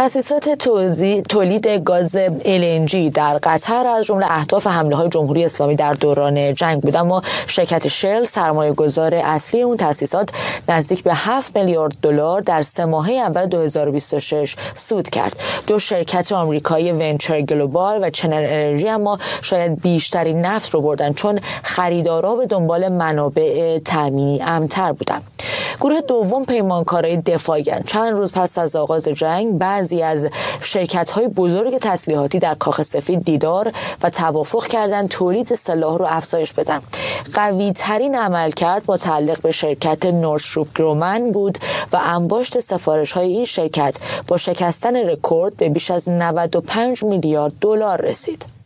تأسیسات تولید گاز LNG در قطر از جمله اهداف حمله‌های جمهوری اسلامی در دوران جنگ بود، اما شرکت شل سرمایه‌گذار اصلی اون تأسیسات نزدیک به 7 میلیارد دلار در 3 ماهه اول 2026 سود کرد. دو شرکت آمریکایی ونچر گلوبال و چنل انرژی اما شاید بیشترین نفت رو بردن، چون خریدارا به دنبال منابع تامینی امن‌تر بودن. گروه دوم پیمانکارای دفاعی هستند. چند روز پس از آغاز جنگ بعضی از شرکت‌های بزرگ تسلیحاتی در کاخ سفید دیدار و توافق کردند تولید سلاح رو افزایش بدن. قوی ترین عملکرد متعلق به شرکت نورثروپ گرومن بود و انباشت سفارش‌های این شرکت با شکستن رکورد به بیش از 95 میلیارد دلار رسید.